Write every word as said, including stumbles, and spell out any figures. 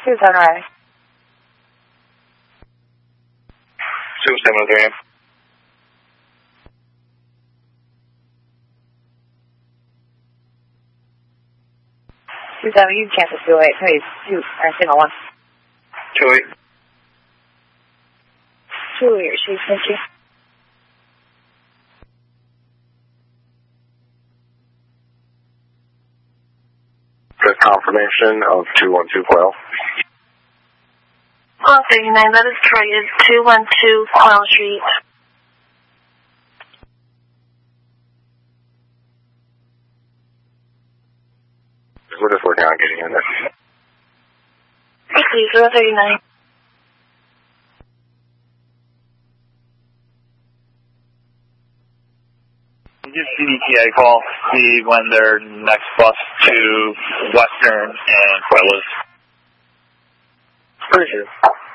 two seven Riley. two seven three. two seven, you cancel two eight, please. two, or signal one. two eight. two eight, she's thank you. Good confirmation of two one two Quail. one thirty-nine, that is targeted two one two Quail Street. We're just working on getting in there. Okay, zero thirty-nine. Give C D T A a call, see when their next bus to Western and Quail is. Appreciate it.